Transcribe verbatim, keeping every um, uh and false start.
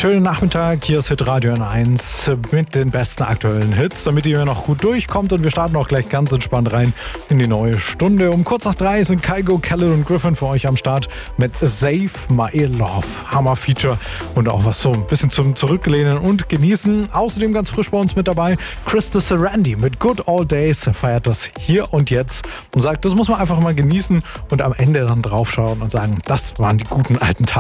Schönen Nachmittag, hier ist Hitradio N eins mit den besten aktuellen Hits, damit ihr noch gut durchkommt, und wir starten auch gleich ganz entspannt rein in die neue Stunde. Um kurz nach drei sind Kygo, Khaled und Griffin für euch am Start mit Save My Love. Hammer-Feature und auch was so ein bisschen zum Zurücklehnen und Genießen. Außerdem ganz frisch bei uns mit dabei Krista Sarandon mit Good Old Days. Er feiert das hier und jetzt und sagt, das muss man einfach mal genießen und am Ende dann draufschauen und sagen, das waren die guten alten Tage.